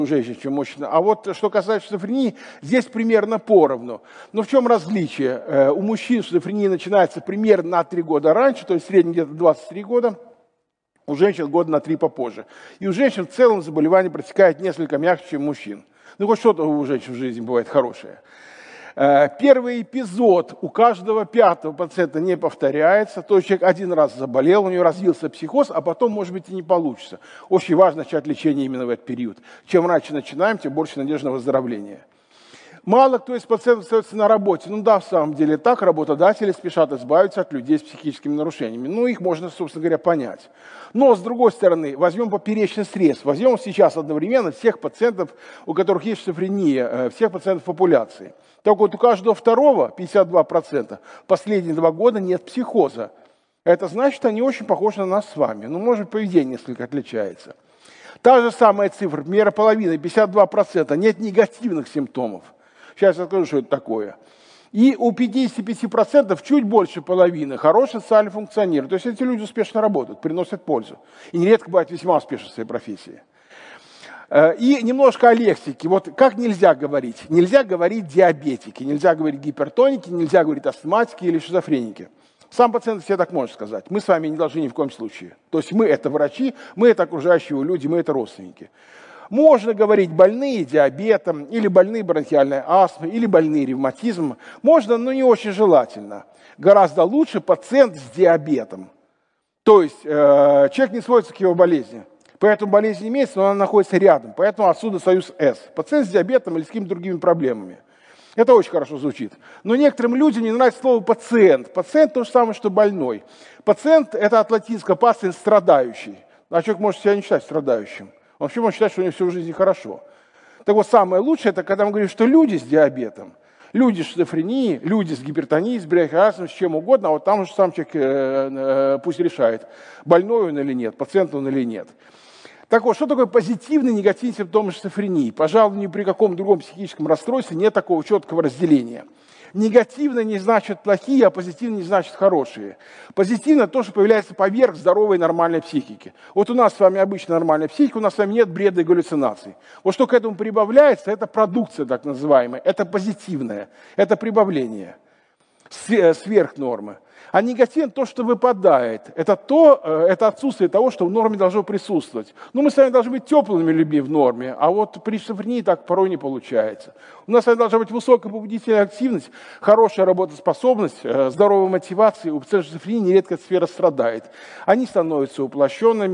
у женщин, чем у мужчин. А вот что касается шизофрении, здесь примерно поровну. Но в чем различие? У мужчин шизофрения начинается примерно на 3 года раньше, то есть в среднем где-то 23 года, у женщин года на 3 попозже. И у женщин в целом заболевание протекает несколько мягче, чем у мужчин. Ну, хоть что-то у женщин в жизни бывает хорошее. Первый эпизод у каждого 5-го пациента не повторяется. То есть человек один раз заболел, у него развился психоз, а потом, может быть, и не получится. Очень важно начать лечение именно в этот период. Чем раньше начинаем, тем больше надежды на выздоровление. Мало кто из пациентов остается на работе. Ну да, в самом деле так, работодатели спешат избавиться от людей с психическими нарушениями. Ну, их можно, собственно говоря, понять. Но, с другой стороны, возьмем поперечный срез. Возьмем сейчас одновременно всех пациентов, у которых есть шизофрения, всех пациентов популяции. Так вот, у каждого второго, 52%, последние 2 года нет психоза. Это значит, они очень похожи на нас с вами. Ну, может, поведение несколько отличается. Та же самая цифра, примерно половина, 52%, нет негативных симптомов. Сейчас я скажу, что это такое. И у 55% чуть больше половины хороший социальный функционер. То есть эти люди успешно работают, приносят пользу. И нередко бывают весьма успешны в своей профессии. И немножко о лексике. Вот как нельзя говорить? Нельзя говорить диабетики, нельзя говорить гипертоники, нельзя говорить астматики или шизофреники. Сам пациент себе так может сказать. Мы с вами не должны ни в коем случае. То есть мы это врачи, мы это окружающие люди, мы это родственники. Можно говорить больные диабетом, или больные бронхиальной астмой, или больные ревматизмом. Можно, но не очень желательно. Гораздо лучше пациент с диабетом. То есть человек не сводится к его болезни. Поэтому болезнь имеется, но она находится рядом. Поэтому отсюда союз «С». Пациент с диабетом или с какими-то другими проблемами. Это очень хорошо звучит. Но некоторым людям не нравится слово «пациент». Пациент то же самое, что больной. Пациент – это от латинского «пациент» – страдающий. А человек может себя не считать страдающим. Он вообще может считать, что у него все в жизни хорошо. Так вот, самое лучшее, это когда мы говорим, что люди с диабетом, люди с шизофренией, люди с гипертонией, с бронхиальной, с чем угодно, а вот там уже сам человек пусть решает, больной он или нет, пациент он или нет. Так вот, что такое позитивный и негативный симптомы шизофрении? Пожалуй, ни при каком другом психическом расстройстве нет такого четкого разделения. Негативно не значит плохие, а позитивно не значит хорошие. Позитивно то, что появляется поверх здоровой нормальной психики. Вот у нас с вами обычно нормальная психика, у нас с вами нет бреда и галлюцинаций. Вот что к этому прибавляется, это продукция так называемая, это позитивное, это прибавление сверх нормы. А негативно то, что выпадает, это отсутствие того, что в норме должно присутствовать. Ну, мы с вами должны быть теплыми людьми в норме, а вот при шизофрении так порой не получается. У нас с вами должна быть высокая побудительная активность, хорошая работоспособность, здоровая мотивация. У пациентов шизофрении нередко эта сфера страдает. Они становятся уплощенными,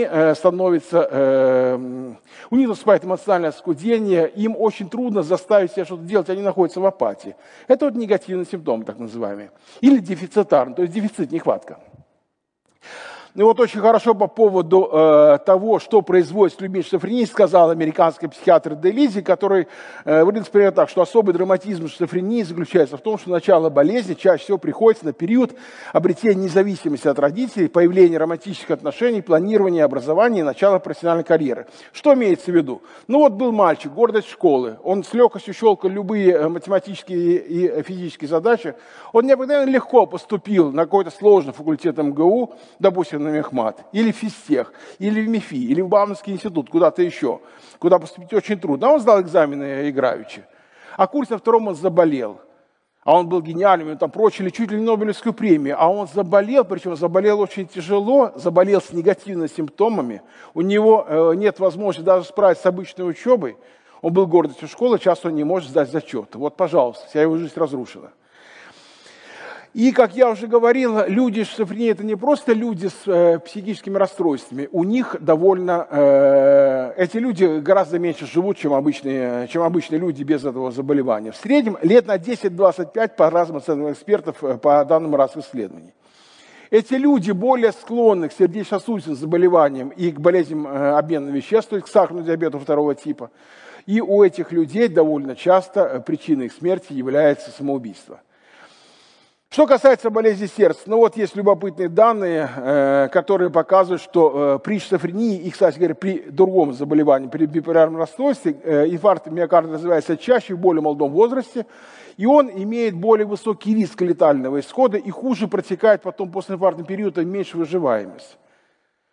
у них наступает эмоциональное оскудение, им очень трудно заставить себя что-то делать, они находятся в апатии. Это вот негативный симптом, так называемый. Или дефицитарный. То есть дефицит, нехватка. И вот очень хорошо по поводу того, что производит с людьми шизофрении, сказал американский психиатр Делизи, который выразил примерно так, что особый драматизм шизофрении заключается в том, что начало болезни чаще всего приходится на период обретения независимости от родителей, появления романтических отношений, планирования образования и начала профессиональной карьеры. Что имеется в виду? Ну вот был мальчик, гордость школы, он с легкостью щелкал любые математические и физические задачи, он необыкновенно легко поступил на какой-то сложный факультет МГУ, допустим, на мехмат, или в физтех, или в МИФИ, или в Бауманский институт, куда-то еще, куда поступить очень трудно. А он сдал экзамены играючи. А курс на 2-м он заболел. А он был гениальным, ему там прочили чуть ли не Нобелевскую премию. А он заболел, причем заболел очень тяжело, заболел с негативными симптомами. У него нет возможности даже справиться с обычной учебой. Он был гордостью школы, часто он не может сдать зачет. Вот, пожалуйста, вся его жизнь разрушена. И, как я уже говорил, люди с шизофренией – это не просто люди с психическими расстройствами. У них эти люди гораздо меньше живут, чем обычные люди без этого заболевания. В среднем лет на 10-25 по разным оценкам экспертов, по данным разных исследований. Эти люди более склонны к сердечно-сосудистым заболеваниям и к болезням обмена веществ, то есть к сахарному диабету 2-го типа. И у этих людей довольно часто причиной их смерти является самоубийство. Что касается болезни сердца, ну вот есть любопытные данные, которые показывают, что при шизофрении и, кстати говоря, при другом заболевании, при биполярном расстройстве, инфаркт миокарда развивается чаще в более молодом возрасте, и он имеет более высокий риск летального исхода и хуже протекает потом после инфарктного периода, меньше выживаемость.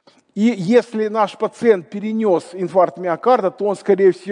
И если наш пациент перенес инфаркт миокарда, то он, скорее всего,